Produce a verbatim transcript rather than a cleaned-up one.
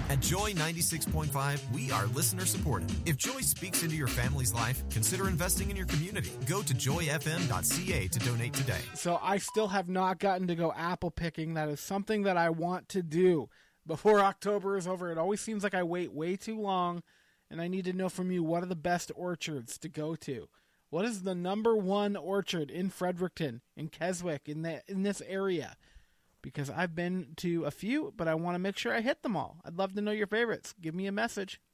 At Joy ninety-six point five, we are listener supported. If Joy speaks into your family's life, consider investing in your community. Go to joy f m dot c a to donate today. So I still have not gotten to go apple picking. That is something that I want to do before October is over. It always seems like I wait way too long, and I need to know from you, what are the best orchards to go to? What is the number one orchard in Fredericton, in Keswick, in the, in this area? Because I've been to a few, but I want to make sure I hit them all. I'd love to know your favorites. Give me a message.